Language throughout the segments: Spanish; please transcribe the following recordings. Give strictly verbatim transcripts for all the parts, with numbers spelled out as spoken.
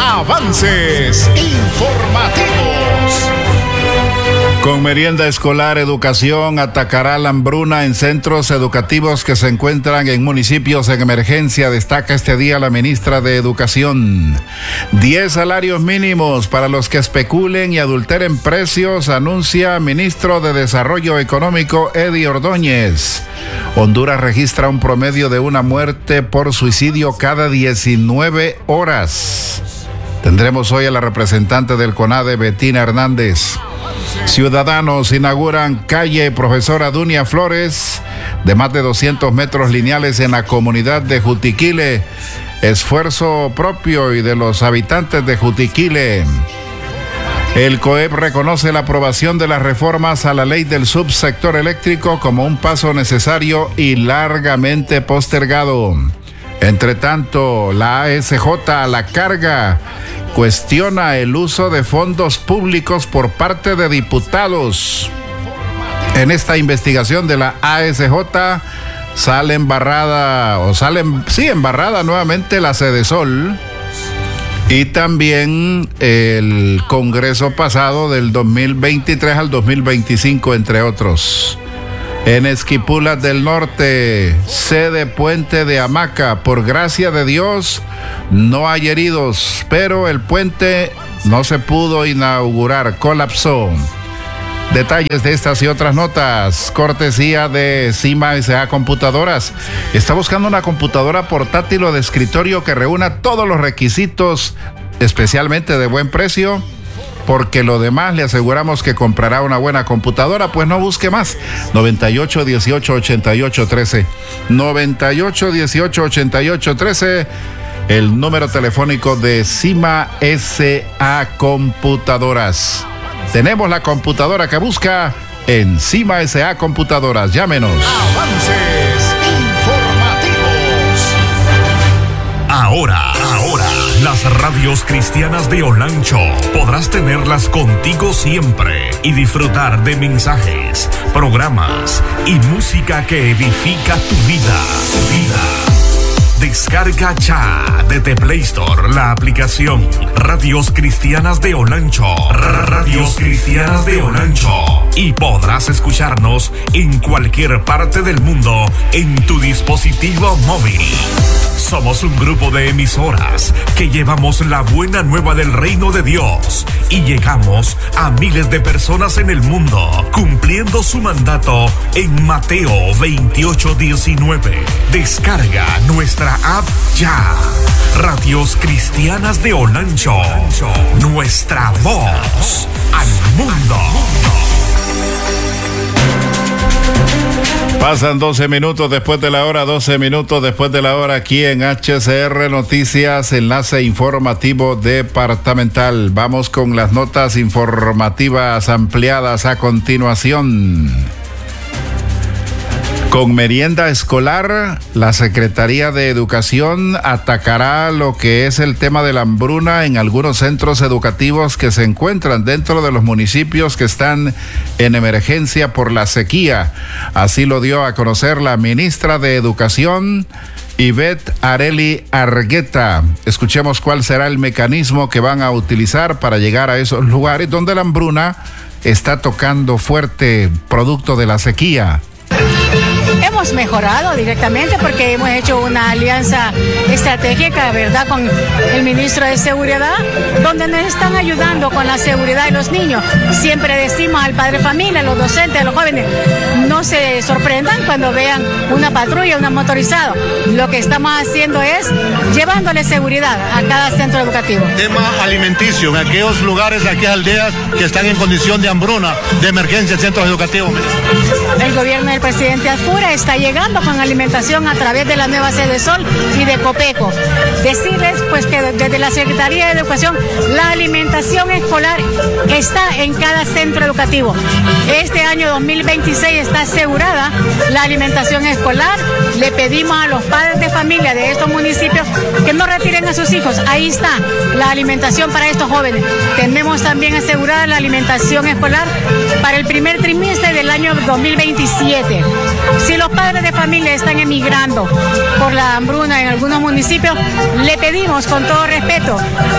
Avances informativos. Con merienda escolar, educación, atacará la hambruna en centros educativos que se encuentran en municipios en emergencia, destaca este día la ministra de Educación. Diez salarios mínimos para los que especulen y adulteren precios, anuncia ministro de Desarrollo Económico Eddie Ordóñez. Honduras registra un promedio de una muerte por suicidio cada diecinueve horas. Tendremos hoy a la representante del CONADE, Betina Hernández. Ciudadanos inauguran calle Profesora Dunia Flores de más de doscientos metros lineales en la comunidad de Jutiquile. Esfuerzo propio y de los habitantes de Jutiquile. El COEP reconoce la aprobación de las reformas a la ley del subsector eléctrico como un paso necesario y largamente postergado. Entre tanto, la A S J a la carga cuestiona el uso de fondos públicos por parte de diputados. En esta investigación de la A S J sale embarrada, o sale, sí, embarrada nuevamente la Sedesol y también el Congreso pasado del dos mil veintitrés al dos mil veinticinco, entre otros. En Esquipulas del Norte, sede puente de hamaca. Por gracia de Dios, no hay heridos, pero el puente no se pudo inaugurar, colapsó. Detalles de estas y otras notas, cortesía de Cima S A Computadoras. Está buscando una computadora portátil o de escritorio que reúna todos los requisitos, especialmente de buen precio, porque lo demás le aseguramos que comprará una buena computadora. Pues no busque más. noventa y ocho, dieciocho, ochenta y ocho, trece. noventa y ocho, dieciocho, ochenta y ocho, trece. El número telefónico de Cima S A Computadoras. Tenemos la computadora que busca en Cima S A Computadoras. Llámenos. Avances informativos. Ahora, ahora, las radios cristianas de Olancho podrás tenerlas contigo siempre y disfrutar de mensajes, programas y música que edifica tu vida. Tu vida. Descarga ya desde Play Store la aplicación Radios Cristianas de Olancho. Radios Cristianas de Olancho. Y podrás escucharnos en cualquier parte del mundo en tu dispositivo móvil. Somos un grupo de emisoras que llevamos la buena nueva del reino de Dios y llegamos a miles de personas en el mundo, cumpliendo su mandato en Mateo veintiocho diecinueve. Descarga nuestra app ya. Radios Cristianas de Olancho. Nuestra voz al mundo. Pasan doce minutos después de la hora, doce minutos después de la hora aquí en H C R Noticias, enlace informativo departamental. Vamos con las notas informativas ampliadas a continuación. Con merienda escolar, la Secretaría de Educación atacará lo que es el tema de la hambruna en algunos centros educativos que se encuentran dentro de los municipios que están en emergencia por la sequía. Así lo dio a conocer la ministra de Educación, Ivette Areli Argueta. Escuchemos cuál será el mecanismo que van a utilizar para llegar a esos lugares donde la hambruna está tocando fuerte, producto de la sequía. Hemos mejorado directamente porque hemos hecho una alianza estratégica, ¿verdad?, con el ministro de Seguridad, donde nos están ayudando con la seguridad de los niños. Siempre decimos al padre de familia, a los docentes, a los jóvenes, no se sorprendan cuando vean una patrulla, una motorizada. Lo que estamos haciendo es llevándole seguridad a cada centro educativo. Tema alimenticio, en aquellos lugares, en aquellas aldeas que están en condición de hambruna, de emergencia en centros educativos. El gobierno del presidente Azcura está llegando con alimentación a través de la nueva Sedesol y de Copeco. Decirles pues que desde la Secretaría de Educación la alimentación escolar está en cada centro educativo. Este año dos mil veintiséis está asegurada la alimentación escolar. Le pedimos a los padres de familia de estos municipios que no retiren a sus hijos. Ahí está la alimentación para estos jóvenes. Tenemos también asegurada la alimentación escolar para el primer trimestre del año dos mil veintisiete. Si los padres de familia están emigrando por la hambruna en algunos municipios, le pedimos con todo respeto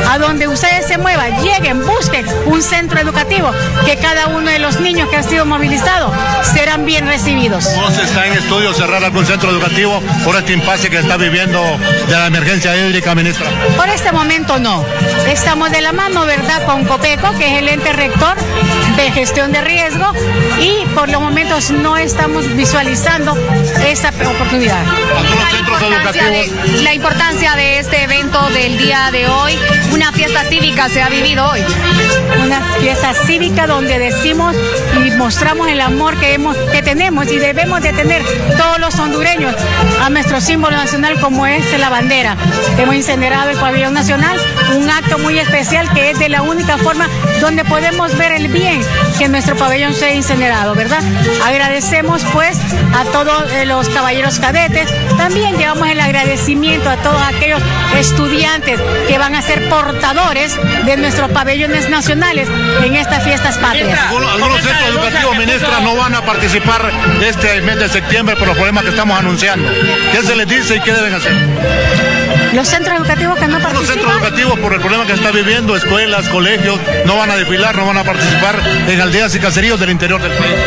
A donde ustedes se muevan, lleguen, busquen un centro educativo, que cada uno de los niños que han sido movilizados serán bien recibidos. ¿No se está en estudio cerrar algún centro educativo por este impasse que está viviendo de la emergencia hídrica, ministra? Por este momento no. Estamos de la mano, ¿verdad?, con COPECO, que es el ente rector de gestión de riesgo, y por los momentos no estamos visualizando esa oportunidad. Algunos centros educativos. De, la importancia de este evento del día de hoy, una fiesta cívica se ha vivido hoy. Una fiesta cívica donde decimos y mostramos el amor que, hemos, que tenemos y debemos de tener todos los hondureños a nuestro símbolo nacional, como es la bandera. Hemos incinerado el pabellón nacional, un acto muy especial que es de la única forma donde podemos ver el bien que nuestro pabellón sea incinerado, ¿verdad? Agradecemos pues a todos los caballeros cadetes, también llevamos el agradecimiento a todos aquellos estudiantes que van a ser portadores de nuestros pabellones nacionales en estas fiestas patrias. Algunos, algunos centros educativos, ministra, no van a participar este mes de septiembre por los problemas que estamos anunciando. ¿Qué se les dice y qué deben hacer? Los centros educativos que no participan. Los centros educativos, por el problema que está viviendo, escuelas, colegios, no van a desfilar, no van a participar en aldeas y caseríos del interior del país.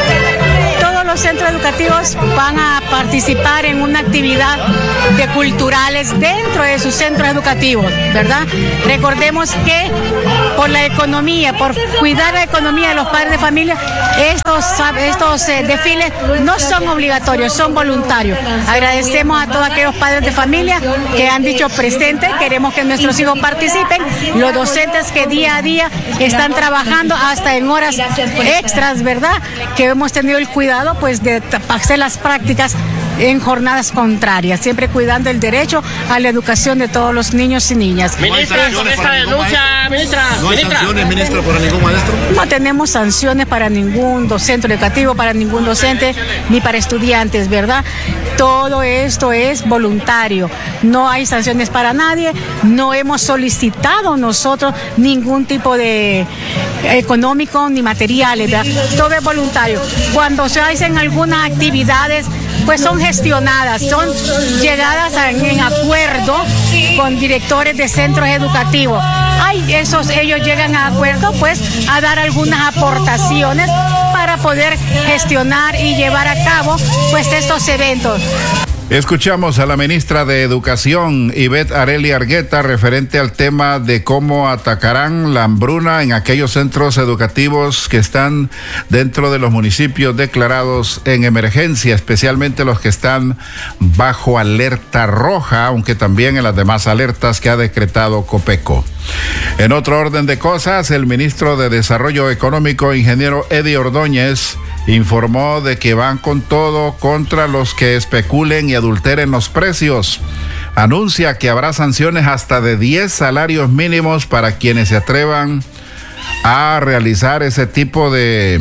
Todos los centros educativos van a participar en una actividad de culturales dentro de sus centros educativos, ¿verdad? Recordemos que por la economía, por cuidar la economía de los padres de familia, estos, estos eh, desfiles no son obligatorios, son voluntarios. Agradecemos a todos aquellos padres de familia que han dicho presente, queremos que nuestros hijos participen, los docentes que día a día están trabajando hasta en horas extras, ¿verdad? Que hemos tenido el cuidado pues de hacer las prácticas en jornadas contrarias, siempre cuidando el derecho a la educación de todos los niños y niñas. Ministra, con esta denuncia, ministra. ¿No hay ministra. sanciones, ministra, para ningún maestro? No tenemos sanciones para ningún centro educativo, para ningún docente, ni para estudiantes, ¿verdad? Todo esto es voluntario, no hay sanciones para nadie, no hemos solicitado nosotros ningún tipo de económico ni materiales, ¿verdad? Todo es voluntario. Cuando se hacen algunas actividades, pues son gestionadas, son llegadas a, en acuerdo con directores de centros educativos. Ay, esos, ellos llegan a acuerdo pues a dar algunas aportaciones para poder gestionar y llevar a cabo pues estos eventos. Escuchamos a la ministra de Educación, Ivette Arely Argueta, referente al tema de cómo atacarán la hambruna en aquellos centros educativos que están dentro de los municipios declarados en emergencia, especialmente los que están bajo alerta roja, aunque también en las demás alertas que ha decretado COPECO. En otro orden de cosas, el ministro de Desarrollo Económico, ingeniero Eddie Ordóñez, informó de que van con todo contra los que especulen y adulteren los precios. Anuncia que habrá sanciones hasta de diez salarios mínimos para quienes se atrevan a realizar ese tipo de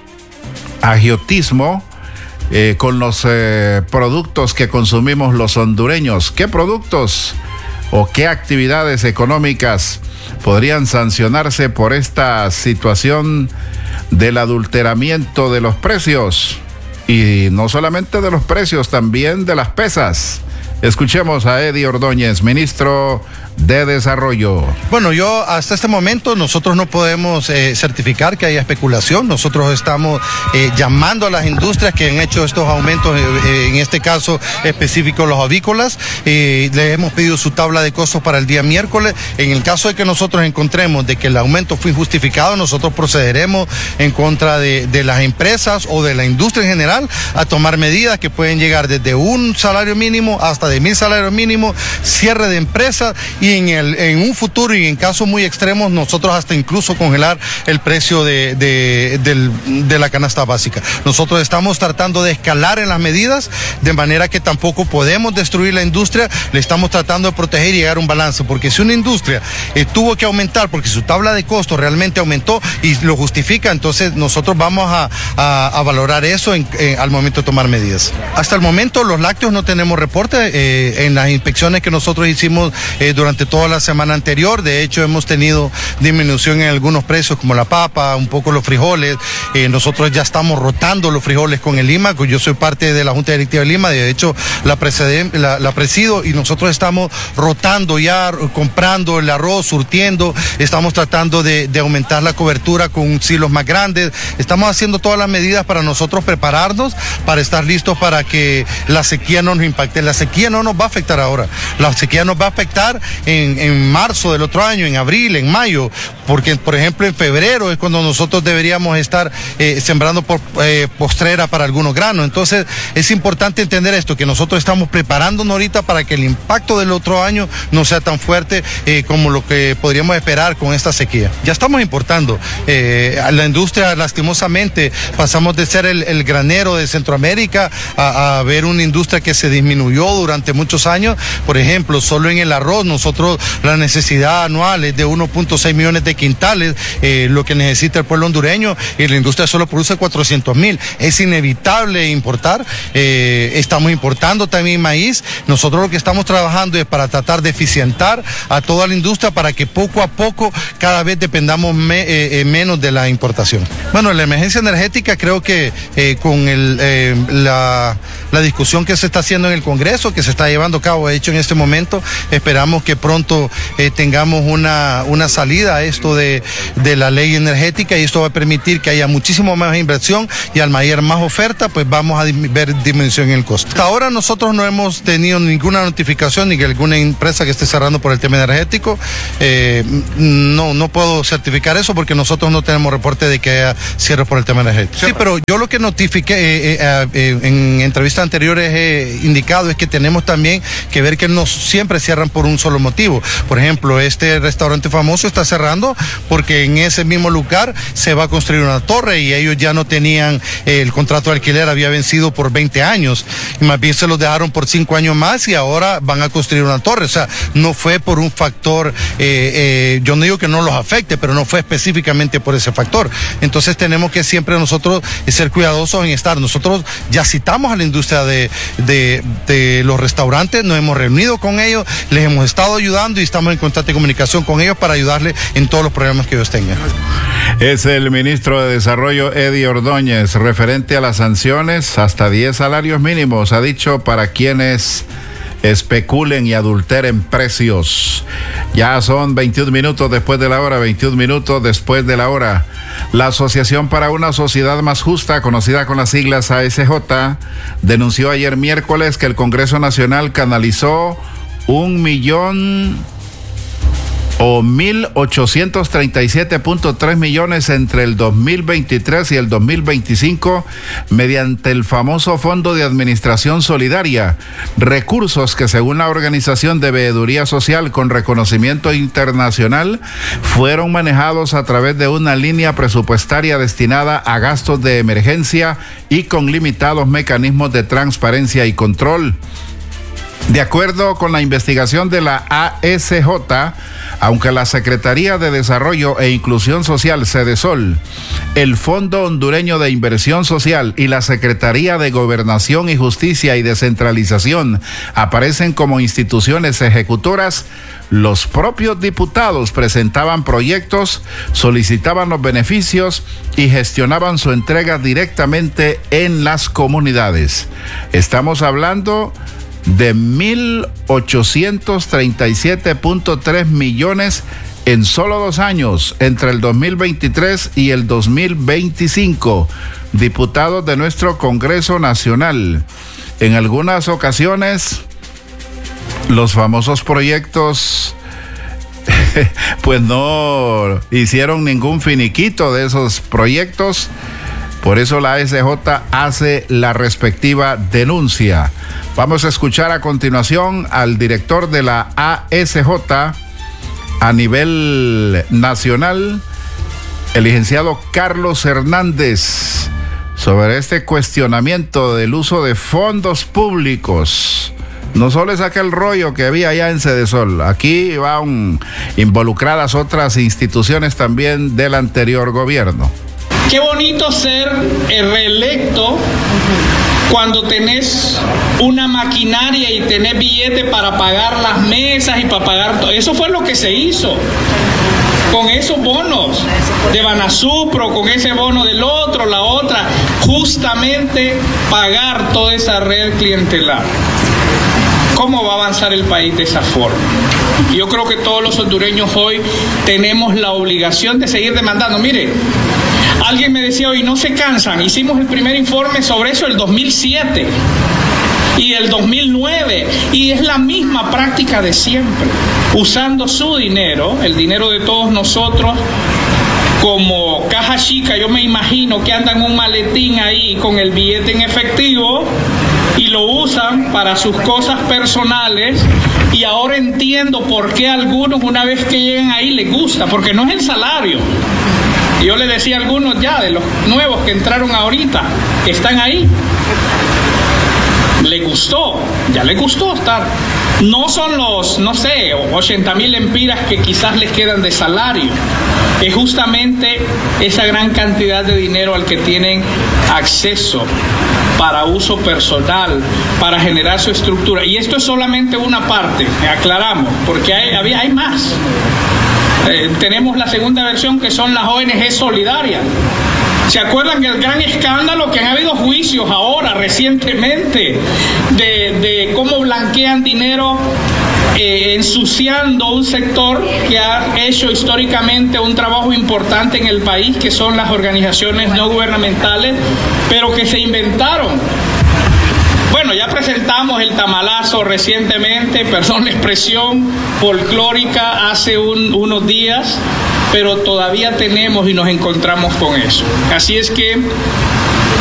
agiotismo eh, con los eh, productos que consumimos los hondureños. ¿Qué productos o qué actividades económicas podrían sancionarse por esta situación del adulteramiento de los precios? Y no solamente de los precios, también de las pesas. Escuchemos a Eddie Ordóñez, ministro de Desarrollo. Bueno, yo hasta este momento nosotros no podemos eh, certificar que haya especulación. Nosotros estamos eh, llamando a las industrias que han hecho estos aumentos, eh, en este caso específico los avícolas. Eh, les hemos pedido su tabla de costos para el día miércoles. En el caso de que nosotros encontremos de que el aumento fue injustificado, nosotros procederemos en contra de, de las empresas o de la industria en general a tomar medidas que pueden llegar desde un salario mínimo hasta de mil salarios mínimos, cierre de empresas y en, el, en un futuro y en casos muy extremos nosotros hasta incluso congelar el precio de, de, de, de la canasta básica. Nosotros estamos tratando de escalar en las medidas de manera que tampoco podemos destruir la industria, le estamos tratando de proteger y llegar a un balance, porque si una industria eh, tuvo que aumentar porque su tabla de costos realmente aumentó y lo justifica, entonces nosotros vamos a, a, a valorar eso en, eh, al momento de tomar medidas. Hasta el momento los lácteos no tenemos reporte. Eh, eh, en las inspecciones que nosotros hicimos eh, durante toda la semana anterior. De hecho, hemos tenido disminución en algunos precios como la papa, un poco los frijoles. Eh, nosotros ya estamos rotando los frijoles con el Lima. Yo soy parte de la Junta Directiva de Lima, de hecho la, la, la presido, y nosotros estamos rotando ya, comprando el arroz, surtiendo, estamos tratando de, de aumentar la cobertura con silos más grandes. Estamos haciendo todas las medidas para nosotros prepararnos, para estar listos para que la sequía no nos impacte. La sequía no nos va a afectar ahora, la sequía nos va a afectar en, en marzo del otro año, en abril, en mayo, porque por ejemplo en febrero es cuando nosotros deberíamos estar eh, sembrando por eh, postrera para algunos granos. Entonces es importante entender esto, que nosotros estamos preparándonos ahorita para que el impacto del otro año no sea tan fuerte eh, como lo que podríamos esperar con esta sequía. Ya estamos importando. Eh, a la industria, lastimosamente, pasamos de ser el, el granero de Centroamérica a, a ver una industria que se disminuyó durante muchos años. Por ejemplo, solo en el arroz, nosotros la necesidad anual es de uno punto seis millones de quintales, eh, lo que necesita el pueblo hondureño, y la industria solo produce cuatrocientos mil. Es inevitable importar. Eh, estamos importando también maíz. Nosotros lo que estamos trabajando es para tratar de eficientar a toda la industria para que poco a poco cada vez dependamos me, eh, eh, menos de la importación. Bueno, la emergencia energética, creo que eh, con el, eh, la, la discusión que se está haciendo en el Congreso, que se está llevando a cabo, de hecho en este momento, esperamos que pronto eh, tengamos una, una salida a esto de, de la ley energética, y esto va a permitir que haya muchísimo más inversión, y al mayor más oferta, pues vamos a ver disminución en el costo. Hasta ahora nosotros no hemos tenido ninguna notificación ni que alguna empresa que esté cerrando por el tema energético. Eh, no, no puedo certificar eso porque nosotros no tenemos reporte de que haya cierre por el tema energético. Sí, pero yo lo que notifiqué eh, eh, eh, en entrevistas anteriores he indicado es que tenemos también que ver que no siempre cierran por un solo motivo. Por ejemplo, este restaurante famoso está cerrando porque en ese mismo lugar se va a construir una torre y ellos ya no tenían, eh, el contrato de alquiler había vencido por veinte años y más bien se los dejaron por cinco años más y ahora van a construir una torre. O sea, no fue por un factor, eh, eh, yo no digo que no los afecte, pero no fue específicamente por ese factor. Entonces tenemos que siempre nosotros ser cuidadosos en estar. Nosotros ya citamos a la industria de, de, de los restaurantes, nos hemos reunido con ellos, les hemos estado ayudando y estamos en constante comunicación con ellos para ayudarles en todos los problemas que ellos tengan. Es el ministro de Desarrollo, Eddie Ordóñez, referente a las sanciones, hasta diez salarios mínimos, ha dicho, para quienes especulen y adulteren precios. Ya son veintiún minutos después de la hora, veintiún minutos después de la hora. La Asociación para una Sociedad Más Justa, conocida con las siglas A S J, denunció ayer miércoles que el Congreso Nacional canalizó un millón o mil ochocientos treinta y siete punto tres millones entre el dos mil veintitrés y el dos mil veinticinco mediante el famoso Fondo de Administración Solidaria, recursos que según la Organización de Veeduría Social con reconocimiento internacional fueron manejados a través de una línea presupuestaria destinada a gastos de emergencia y con limitados mecanismos de transparencia y control. De acuerdo con la investigación de la A S J, aunque la Secretaría de Desarrollo e Inclusión Social, Sedesol, el Fondo Hondureño de Inversión Social y la Secretaría de Gobernación y Justicia y Descentralización aparecen como instituciones ejecutoras, los propios diputados presentaban proyectos, solicitaban los beneficios y gestionaban su entrega directamente en las comunidades. Estamos hablando de mil ochocientos treinta y siete punto tres millones en solo dos años, entre el dos mil veintitrés y el dos mil veinticinco, diputados de nuestro Congreso Nacional. En algunas ocasiones, los famosos proyectos pues no hicieron ningún finiquito de esos proyectos. Por eso la A S J hace la respectiva denuncia. Vamos a escuchar a continuación al director de la A S J a nivel nacional, el licenciado Carlos Hernández, sobre este cuestionamiento del uso de fondos públicos. No solo es aquel rollo que había allá en Sedesol, aquí van involucradas otras instituciones también del anterior gobierno. Qué bonito ser reelecto cuando tenés una maquinaria y tenés billete para pagar las mesas y para pagar todo. Eso fue lo que se hizo con esos bonos de Banasupro, con ese bono del otro, la otra, justamente pagar toda esa red clientelar. ¿Cómo va a avanzar el país de esa forma? Yo creo que todos los hondureños hoy tenemos la obligación de seguir demandando. Mire, alguien me decía hoy, no se cansan. Hicimos el primer informe sobre eso el dos mil siete y el dos mil nueve, y es la misma práctica de siempre, usando su dinero, el dinero de todos nosotros, como caja chica. Yo me imagino que andan un maletín ahí con el billete en efectivo y lo usan para sus cosas personales, y ahora entiendo por qué a algunos una vez que llegan ahí les gusta, porque no es el salario. Yo le decía a algunos ya de los nuevos que entraron ahorita, que están ahí, le gustó, ya le gustó estar. No son los, no sé, ochenta mil lempiras que quizás les quedan de salario. Es justamente esa gran cantidad de dinero al que tienen acceso para uso personal, para generar su estructura. Y esto es solamente una parte, aclaramos, porque hay, había, hay más. Eh, tenemos la segunda versión, que son las O N G solidarias. ¿Se acuerdan del gran escándalo que han habido juicios ahora recientemente de, de cómo blanquean dinero eh, ensuciando un sector que ha hecho históricamente un trabajo importante en el país, que son las organizaciones no gubernamentales, pero que se inventaron? Bueno, ya presentamos el tamalazo recientemente, perdón la expresión folclórica, hace un, unos días, pero todavía tenemos y nos encontramos con eso. Así es que